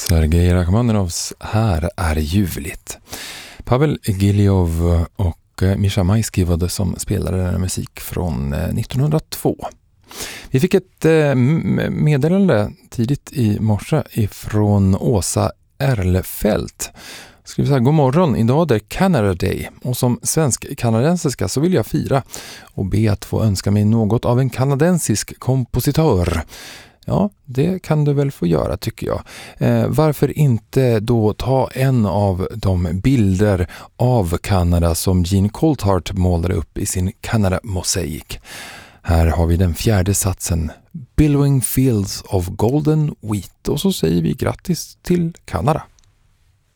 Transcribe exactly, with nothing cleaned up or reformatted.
Sergej Rachmaninovs Här är ljuvligt. Pavel Giljow och Mischa Maisky var det som spelade den musik från nittonhundratvå. Vi fick ett meddelande tidigt i morse ifrån Åsa Erlefelt. Skriver så här: god morgon, idag är det Canada Day och som svensk-kanadensiska så vill jag fira och be att få önska mig något av en kanadensisk kompositör. Ja, det kan du väl få göra tycker jag. Eh, varför inte då ta en av de bilder av Kanada som Gene Coulthard målade upp i sin Canada Mosaic. Här har vi den fjärde satsen, Billowing Fields of Golden Wheat, och så säger vi grattis till Kanada.